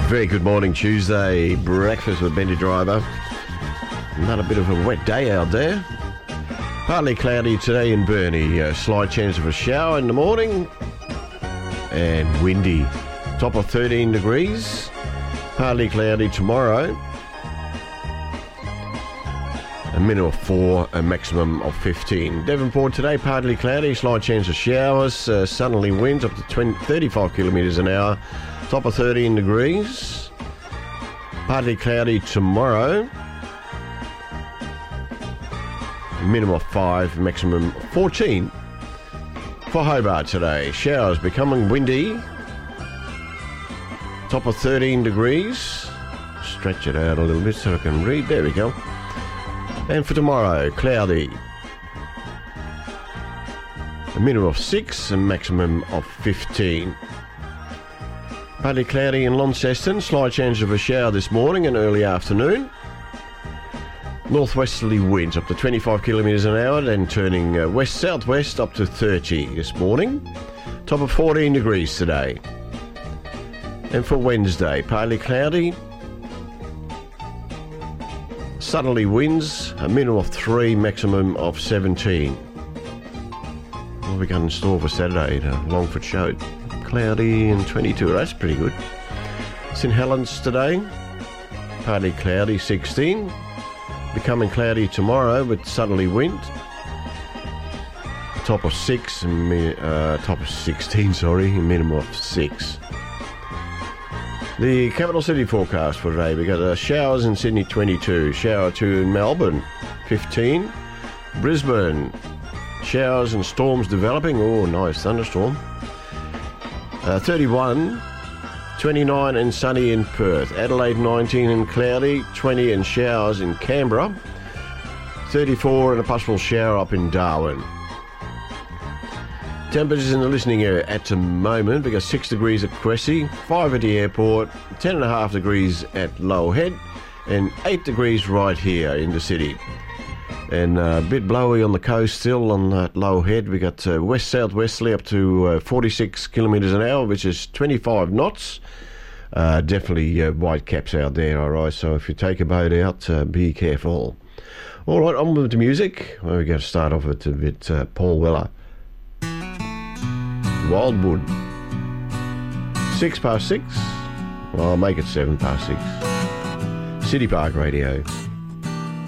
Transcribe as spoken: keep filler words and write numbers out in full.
Very good morning, Tuesday. Breakfast with Bendy Driver. Another bit of a wet day out there. Partly cloudy today in Burnie. A slight chance of a shower in the morning. And windy. Top of thirteen degrees. Partly cloudy tomorrow. A minimum of four, a maximum of fifteen. Devonport today, partly cloudy, slight chance of showers, uh, southerly winds up to twenty, thirty-five kilometres an hour, top of thirteen degrees. Partly cloudy tomorrow, minimum of five, maximum of fourteen. For Hobart today, showers becoming windy, top of thirteen degrees. Stretch it out a little bit so I can read. There we go. And for tomorrow, cloudy. A minimum of six, a maximum of fifteen. Partly cloudy in Launceston, slight chance of a shower this morning and early afternoon. Northwesterly winds up to twenty-five kilometres an hour, then turning uh, west-southwest up to thirty this morning. Top of fourteen degrees today. And for Wednesday, partly cloudy. Southerly winds, a minimum of three, maximum of seventeen. What have we got in store for Saturday? The Longford Show. Cloudy and twenty-two. That's pretty good. St Helens today. Partly cloudy, sixteen. Becoming cloudy tomorrow with southerly wind. Top of six, uh, top of sixteen, sorry, minimum of six. The capital city forecast for today, we got uh, showers in Sydney, twenty-two. Shower two in Melbourne, fifteen. Brisbane, showers and storms developing. Oh, nice thunderstorm. Uh, thirty-one. twenty-nine and sunny in Perth. Adelaide, nineteen and cloudy. twenty and showers in Canberra. thirty-four and a possible shower up in Darwin. Temperatures in the listening area at the moment, we got six degrees at Cressy, five at the airport, ten and a half degrees at Low Head, and eight degrees right here in the city. And uh, a bit blowy on the coast still on that Low Head. We got uh, west-southwesterly up to uh, forty-six kilometres an hour, which is twenty-five knots. Uh, definitely uh, white caps out there, all right, so if you take a boat out, uh, be careful. All right, on with the music. Well, we're going to start off with a bit uh, Paul Weller. Wildwood. Six past six. Well, I'll make it seven past six. City Park Radio.